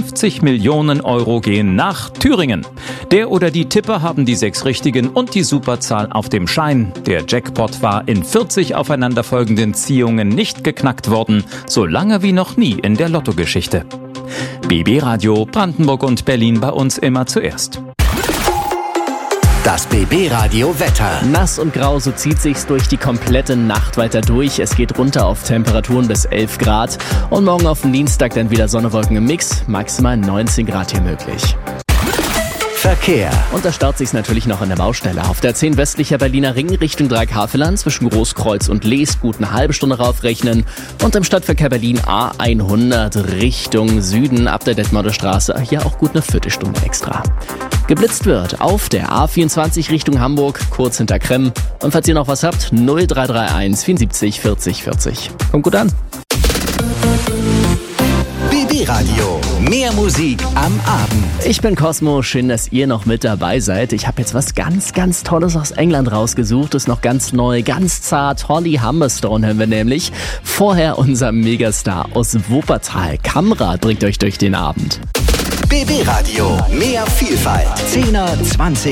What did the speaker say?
50 Millionen Euro gehen nach Thüringen. Der oder die Tipper haben die 6 Richtigen und die Superzahl auf dem Schein. Der Jackpot war in 40 aufeinanderfolgenden Ziehungen nicht geknackt worden, so lange wie noch nie in der Lottogeschichte. BB Radio Brandenburg und Berlin bei uns immer zuerst. Das BB Radio Wetter. Nass und grau, so zieht sich's durch die komplette Nacht weiter durch. Es geht runter auf Temperaturen bis 11 Grad. Und morgen auf den Dienstag dann wieder Sonne, Wolken im Mix. Maximal 19 Grad hier möglich. Verkehr. Und da staut sich's natürlich noch an der Baustelle. Auf der 10 westlicher Berliner Ring Richtung Dreieckhavelland zwischen Großkreuz und Lees gut eine halbe Stunde raufrechnen. Und im Stadtverkehr Berlin A100 Richtung Süden ab der Detmolder Straße ja auch gut eine Viertelstunde extra. Geblitzt wird auf der A24 Richtung Hamburg, kurz hinter Kremm. Und falls ihr noch was habt, 0331 74 40 40. Kommt gut an. BB Radio. Mehr Musik am Abend. Ich bin Cosmo, schön, dass ihr noch mit dabei seid. Ich habe jetzt was ganz, ganz Tolles aus England rausgesucht. Ist noch ganz neu, ganz zart. Holly Humberstone hören wir nämlich. Vorher unser Megastar aus Wuppertal. Kamrat bringt euch durch den Abend. BB Radio. Mehr Vielfalt. 10er, 20er.